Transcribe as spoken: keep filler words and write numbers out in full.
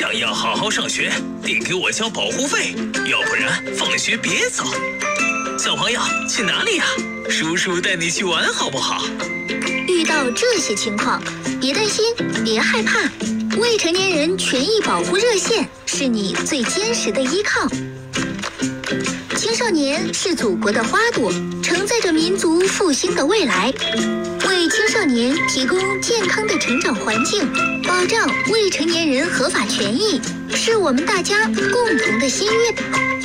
想要好好上学，得给我交保护费，要不然放学别走。小朋友，去哪里呀？叔叔带你去玩好不好？ 遇到这些情况，别担心，别害怕，未成年人权益保护热线是你最坚实的依靠。青少年是祖国的花朵，承载着民族复兴的未来。为青少年提供健康的成长环境，保障未成年人合法权益，是我们大家共同的心愿。